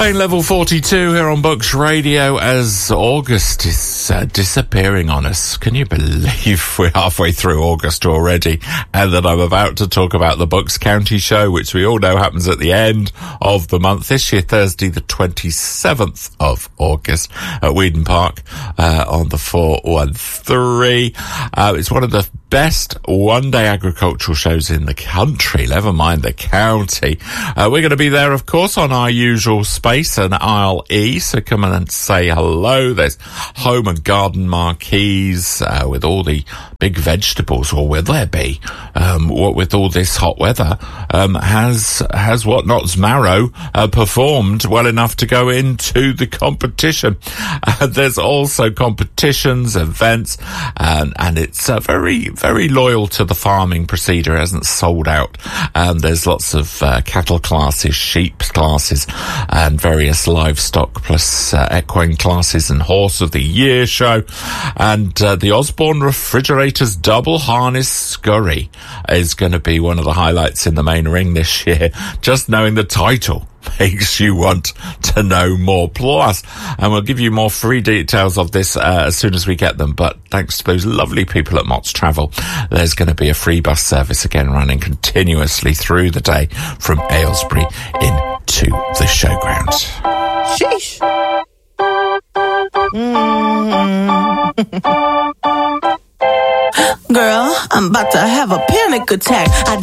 Playing level 42 here on Books Radio as August is disappearing on us. Can you believe we're halfway through August already? And that I'm about to talk about the Bucks County Show, which we all know happens at the end of the month. This year, Thursday, the 27th of August at Weedon Park on the 413. It's one of the best one-day agricultural shows in the country, never mind the county. We're going to be there, of course, on our usual space and Aisle E, so come in and say hello. There's home and garden marquees with all the big vegetables, or will there be? What with all this hot weather, has Whatnot's Marrow performed well enough to go into the competition? There's also competitions, events, and it's very, very loyal to the farming procedure. It hasn't sold out. There's lots of cattle classes, sheep classes, and various livestock plus equine classes and Horse of the Year show. And the Osborne Refrigerators Double Harness Scurry is going to be one of the highlights in the main ring this year. Just knowing the title makes you want to know more. Plus, and we'll give you more free details of this as soon as we get them, but thanks to those lovely people at Mott's Travel, there's going to be a free bus service again running continuously through the day from Aylesbury into the showgrounds. Sheesh. Girl, I'm about to have a panic attack. I